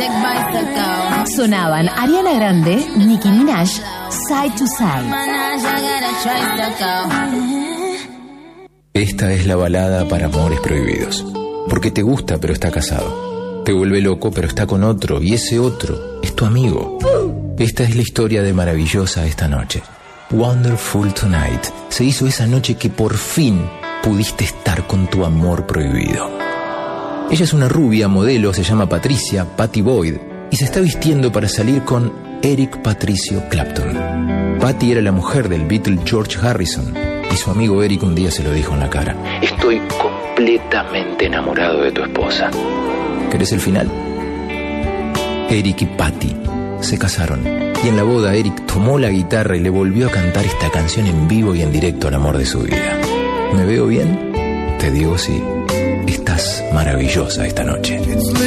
Sonaban Ariana Grande, Nicki Minaj, Side to Side. Esta es la balada para amores prohibidos. Porque te gusta pero está casado. Te vuelve loco pero está con otro y ese otro es tu amigo. Esta es la historia de Maravillosa esta noche. Wonderful Tonight se hizo esa noche que por fin pudiste estar con tu amor prohibido. Ella es una rubia modelo, se llama Patricia, Patty Boyd, y se está vistiendo para salir con Eric Patricio Clapton. Patty era la mujer del Beatle George Harrison, y su amigo Eric un día se lo dijo en la cara: estoy completamente enamorado de tu esposa. ¿Querés el final? Eric y Patty se casaron, y en la boda Eric tomó la guitarra y le volvió a cantar esta canción en vivo y en directo al amor de su vida. ¿Me veo bien? Te digo sí. Estás maravillosa esta noche.